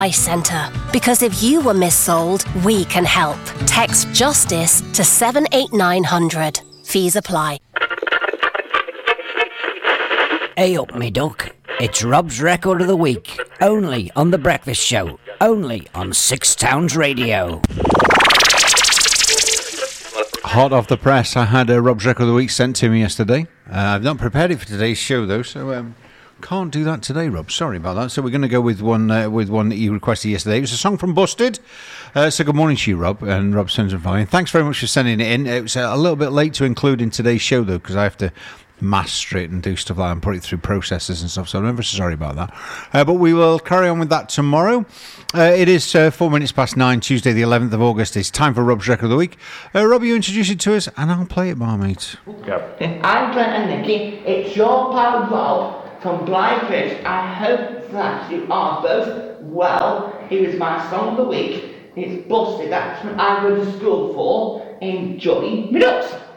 Centre. Because if you were missold, we can help. Text JUSTICE to 78900. Fees apply. Hey up, me duck. It's Rob's Record of the Week. Only on The Breakfast Show. Only on Six Towns Radio. Hot off the press, I had Rob's Record of the Week sent to me yesterday. I've not prepared it for today's show, though, so can't do that today, Rob. Sorry about that. So we're going to go with one that you requested yesterday. It was a song from Busted. So good morning to you, Rob, and Rob sends it fine. Thanks very much for sending it in. It was a little bit late to include in today's show, though, because I have to master it and do stuff like that and put it through processes and stuff, so I'm ever so sorry about that. But we will carry on with that tomorrow. It is 4 minutes past 9, Tuesday the 11th of August. It's time for Rob's Record of the Week. Rob, you introduce it to us and I'll play it, barmate. I'm Glenn and Nicky. It's your pal Rob from Blyfish. I hope that you are both well. Here is my song of the week. It's Busted. That's what I go to school for. Enjoy me nuts.